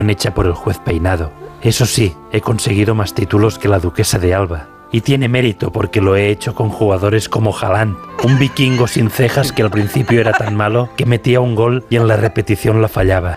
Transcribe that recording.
hecha por el juez Peinado. Eso sí, he conseguido más títulos que la duquesa de Alba. Y tiene mérito porque lo he hecho con jugadores como Haaland, un vikingo sin cejas que al principio era tan malo que metía un gol y en la repetición la fallaba.